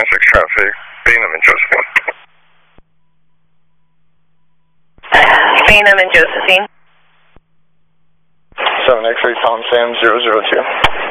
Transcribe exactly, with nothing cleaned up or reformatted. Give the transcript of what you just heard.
six traffic, Bainham and Josephine. Bainham and Josephine. seven X-ray Tom Sam zero zero two.